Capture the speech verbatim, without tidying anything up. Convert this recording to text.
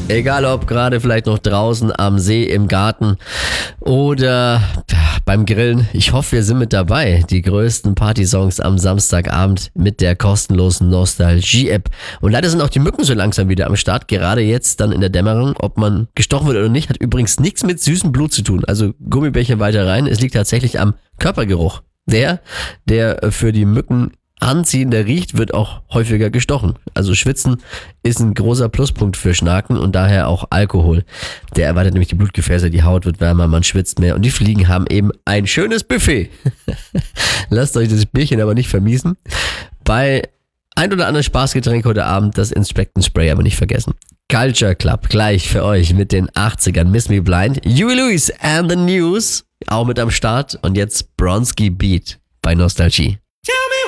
Egal ob gerade vielleicht noch draußen am See, im Garten oder beim Grillen. Ich hoffe, wir sind mit dabei. Die größten Partysongs am Samstagabend mit der kostenlosen Nostalgie-App. Und leider sind auch die Mücken so langsam wieder am Start. Gerade jetzt dann in der Dämmerung. Ob man gestochen wird oder nicht, hat übrigens nichts mit süßem Blut zu tun. Also Gummibärchen weiter rein. Es liegt tatsächlich am Körpergeruch. Der, der für die Mücken anziehender riecht, wird auch häufiger gestochen. Also Schwitzen ist ein großer Pluspunkt für Schnaken und daher auch Alkohol. Der erweitert nämlich die Blutgefäße, die Haut wird wärmer, man schwitzt mehr und die Fliegen haben eben ein schönes Buffet. Lasst euch das Bierchen aber nicht vermiesen. Bei ein oder anderen Spaßgetränk heute Abend das Inspectance-Spray aber nicht vergessen. Culture Club gleich für euch mit den achtzigern. Miss Me Blind, Huey Lewis and the News auch mit am Start und jetzt Bronski Beat bei Nostalgie.